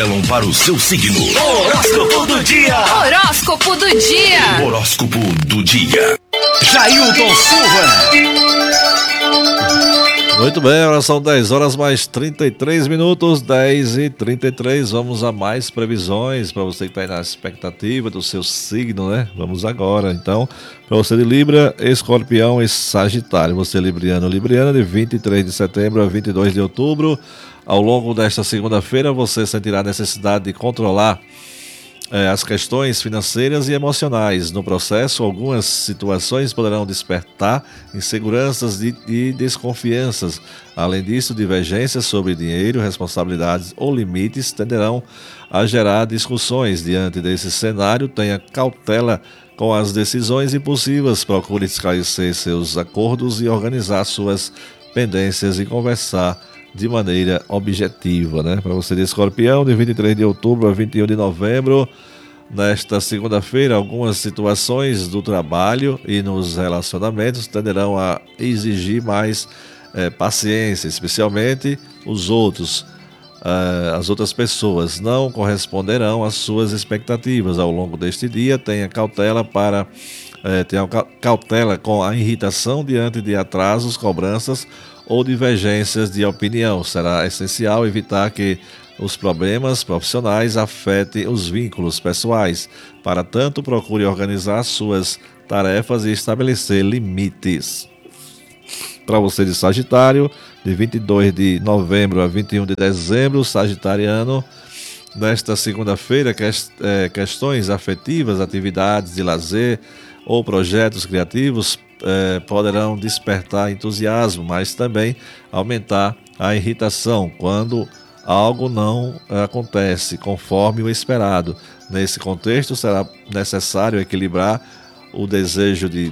Para o seu signo. Horóscopo do dia. Horóscopo do dia. Horóscopo do dia. Jailton Silva. Muito bem, agora são 10 horas mais 33 minutos, 10h33. Vamos a mais previsões para você que está aí na expectativa do seu signo, né? Vamos agora, então, para você de Libra, Escorpião e Sagitário. Você libriano, Libriana, de 23 de setembro a 22 de outubro. Ao longo desta segunda-feira, você sentirá a necessidade de controlar as questões financeiras e emocionais. No processo, algumas situações poderão despertar inseguranças e desconfianças. Além disso, divergências sobre dinheiro, responsabilidades ou limites tenderão a gerar discussões. Diante desse cenário, tenha cautela com as decisões impulsivas. Procure esclarecer seus acordos e organizar suas pendências e conversar de maneira objetiva, né? Para você de Escorpião, de 23 de outubro a 21 de novembro, nesta segunda-feira, algumas situações do trabalho e nos relacionamentos tenderão a exigir mais paciência, especialmente os outros. As outras pessoas não corresponderão às suas expectativas. Ao longo deste dia, tenha cautela com a irritação diante de atrasos, cobranças ou divergências de opinião. Será essencial evitar que os problemas profissionais afetem os vínculos pessoais. Para tanto, procure organizar suas tarefas e estabelecer limites. Para você de Sagitário, de 22 de novembro a 21 de dezembro, sagitariano, nesta segunda-feira, questões afetivas, atividades de lazer ou projetos criativos poderão despertar entusiasmo, mas também aumentar a irritação quando algo não acontece conforme o esperado. Nesse contexto, será necessário equilibrar o desejo de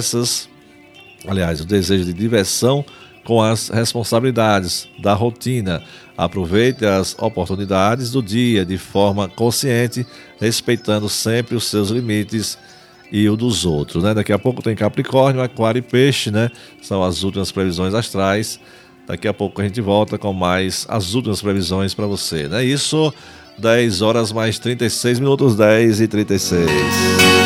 diversão com as responsabilidades da rotina. Aproveite as oportunidades do dia de forma consciente, respeitando sempre os seus limites e o dos outros, né? Daqui a pouco tem Capricórnio, Aquário e Peixe, né? São as últimas previsões astrais. Daqui a pouco a gente volta com mais as últimas previsões para você, né? Isso, 10 horas mais 36 minutos, 10h36.